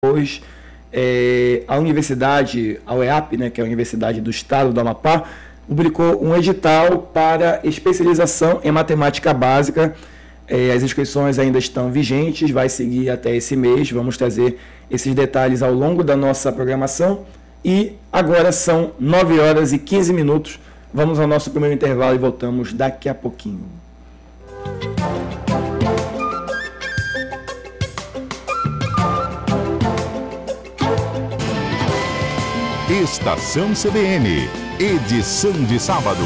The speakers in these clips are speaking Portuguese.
Hoje, a universidade, a UEAP, né, que é a Universidade do Estado do Amapá, publicou um edital para especialização em matemática básica. As inscrições ainda estão vigentes, vai seguir até esse mês. Vamos trazer esses detalhes ao longo da nossa programação. E agora são 9 horas e 15 minutos. Vamos ao nosso primeiro intervalo e voltamos daqui a pouquinho. Estação CBN, edição de sábado.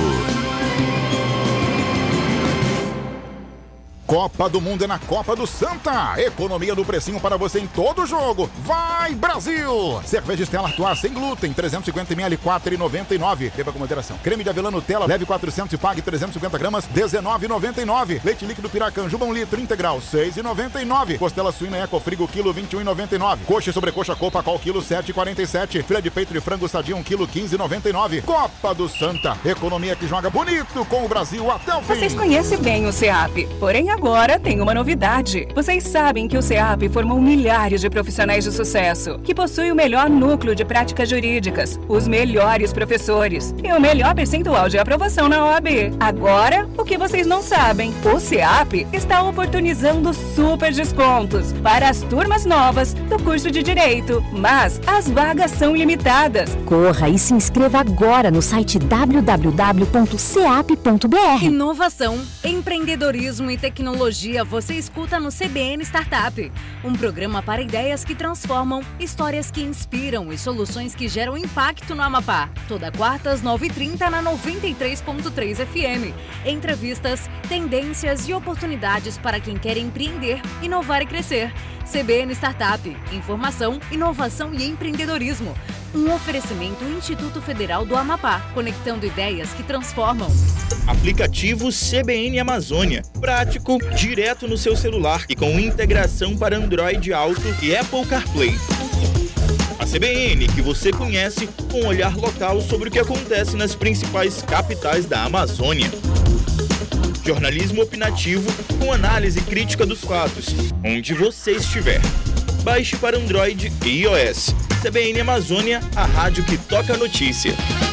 Copa do Mundo é na Copa do Santa. Economia do precinho para você em todo jogo. Vai, Brasil! Cerveja Stella Artois sem glúten, 350ml, 4,99. Beba com moderação. Creme de avelã Nutella, leve 400 e pague 350 gramas, 19,99. Leite líquido Piracanjuba, 1 litro, integral, 6,99. Costela suína Ecofrigo, quilo, 21,99. Coxa e sobrecoxa Copa Col, quilo, 7,47. Filé de peito de frango sadia, 1 quilo, 15,99. Copa do Santa. Economia que joga bonito com o Brasil até o fim. Vocês conhecem bem o CEAP, porém agora tem uma novidade. Vocês sabem que o CEAP formou milhares de profissionais de sucesso, que possui o melhor núcleo de práticas jurídicas, os melhores professores e o melhor percentual de aprovação na OAB. Agora, o que vocês não sabem, o CEAP está oportunizando super descontos para as turmas novas do curso de Direito, mas as vagas são limitadas. Corra e se inscreva agora no site www.ceap.br. Inovação, empreendedorismo e tecnologia você escuta no CBN Startup, um programa para ideias que transformam, histórias que inspiram e soluções que geram impacto no Amapá. Toda quarta às 9h30 na 93.3 FM. Entrevistas, tendências e oportunidades para quem quer empreender, inovar e crescer. CBN Startup, informação, inovação e empreendedorismo. Um oferecimento Instituto Federal do Amapá, conectando ideias que transformam. Aplicativo CBN Amazônia, prático, direto no seu celular e com integração para Android Auto e Apple CarPlay. A CBN que você conhece com um olhar local sobre o que acontece nas principais capitais da Amazônia. Jornalismo opinativo com análise crítica dos fatos, onde você estiver. Baixe para Android e iOS. CBN Amazônia, a rádio que toca a notícia.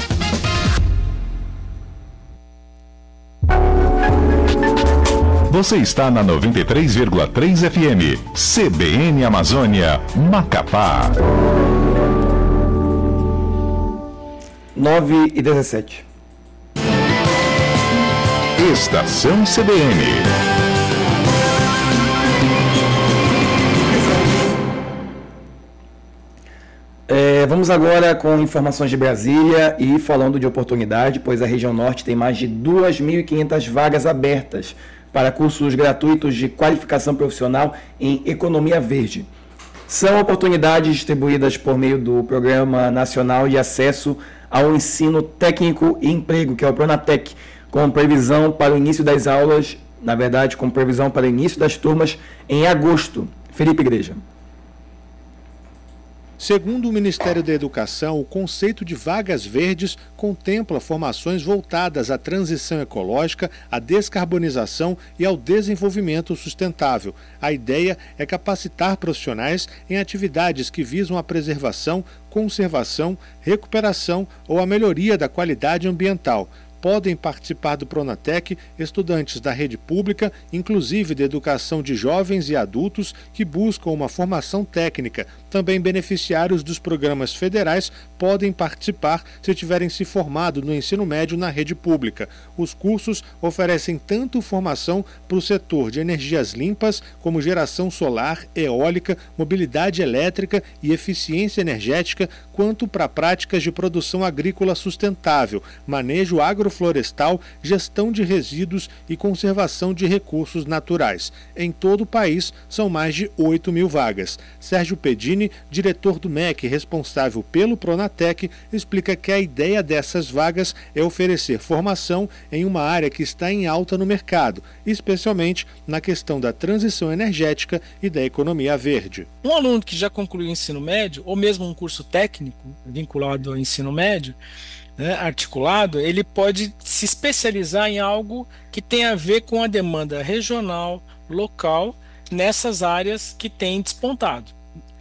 Você está na 93,3 FM. CBN Amazônia, Macapá. 9h17. Estação CBN. Vamos agora com informações de Brasília e falando de oportunidade, pois a região norte tem mais de 2.500 vagas abertas para cursos gratuitos de qualificação profissional em economia verde. São oportunidades distribuídas por meio do Programa Nacional de Acesso ao Ensino Técnico e Emprego, que é o Pronatec, com previsão para o início das aulas, com previsão para o início das turmas em agosto. Felipe Igreja. Segundo o Ministério da Educação, o conceito de vagas verdes contempla formações voltadas à transição ecológica, à descarbonização e ao desenvolvimento sustentável. A ideia é capacitar profissionais em atividades que visam a preservação, conservação, recuperação ou a melhoria da qualidade ambiental. Podem participar do Pronatec estudantes da rede pública, inclusive de educação de jovens e adultos que buscam uma formação técnica. Também beneficiários dos programas federais podem participar se tiverem se formado no ensino médio na rede pública. Os cursos oferecem tanto formação para o setor de energias limpas, como geração solar, eólica, mobilidade elétrica e eficiência energética, quanto para práticas de produção agrícola sustentável, manejo agroflorestal, gestão de resíduos e conservação de recursos naturais. Em todo o país, são mais de 8.000 vagas. Sérgio Pedini, diretor do MEC responsável pelo Pronatec, explica que a ideia dessas vagas é oferecer formação em uma área que está em alta no mercado, especialmente na questão da transição energética e da economia verde. Um aluno que já concluiu o ensino médio, ou mesmo um curso técnico vinculado ao ensino médio, articulado, ele pode se especializar em algo que tem a ver com a demanda regional, local, nessas áreas que tem despontado.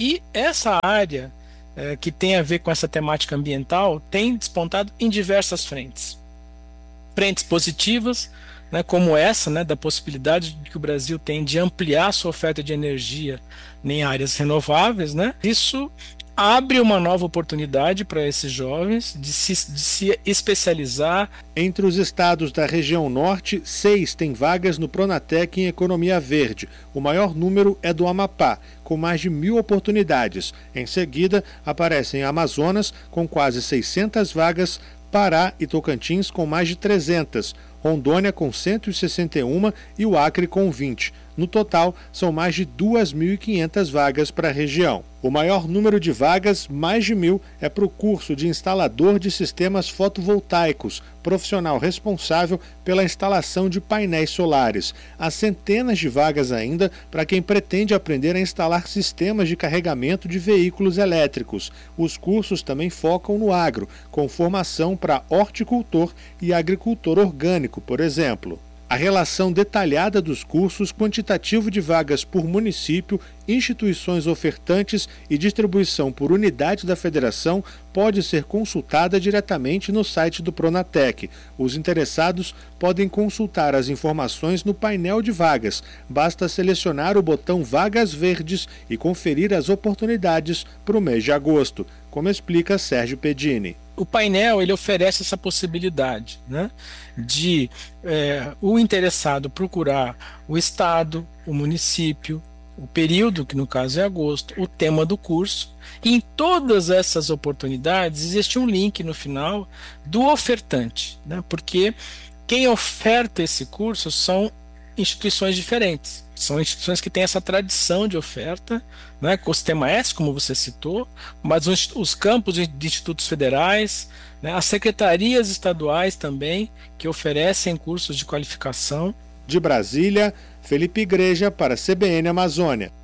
E essa área que tem a ver com essa temática ambiental tem despontado em diversas frentes. Frentes positivas, né, como essa, né, da possibilidade que o Brasil tem de ampliar sua oferta de energia em áreas renováveis, né? Isso abre uma nova oportunidade para esses jovens de se especializar. Entre os estados da região norte, 6 têm vagas no Pronatec em Economia Verde. O maior número é do Amapá, com mais de 1.000 oportunidades. Em seguida, aparecem Amazonas, com quase 600 vagas, Pará e Tocantins, com mais de 300, Rondônia, com 161 e o Acre, com 20. No total, são mais de 2.500 vagas para a região. O maior número de vagas, mais de 1.000, é para o curso de instalador de sistemas fotovoltaicos, profissional responsável pela instalação de painéis solares. Há centenas de vagas ainda para quem pretende aprender a instalar sistemas de carregamento de veículos elétricos. Os cursos também focam no agro, com formação para horticultor e agricultor orgânico, por exemplo. A relação detalhada dos cursos, quantitativo de vagas por município, instituições ofertantes e distribuição por unidade da federação pode ser consultada diretamente no site do Pronatec. Os interessados podem consultar as informações no painel de vagas. Basta selecionar o botão Vagas Verdes e conferir as oportunidades para o mês de agosto, como explica Sérgio Pedini. O painel ele oferece essa possibilidade, né, de o interessado procurar o estado, o município, o período, que no caso é agosto, o tema do curso, e em todas essas oportunidades existe um link no final do ofertante, né, porque quem oferta esse curso são instituições diferentes. São instituições que têm essa tradição de oferta, né, com o Sistema S, como você citou, mas os campos de institutos federais, né, as secretarias estaduais também, que oferecem cursos de qualificação. De Brasília, Felipe Igreja para a CBN Amazônia.